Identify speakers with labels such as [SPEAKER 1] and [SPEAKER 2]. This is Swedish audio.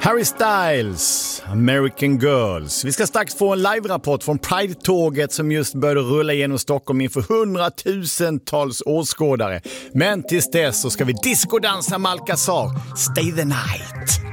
[SPEAKER 1] Harry Styles, American Girls. Vi ska strax få en live-rapport från Pride-tåget som just började rulla genom Stockholm inför 100,000-tals åskådare. Men tills dess så ska vi discodansa med Alcazar. Stay the night.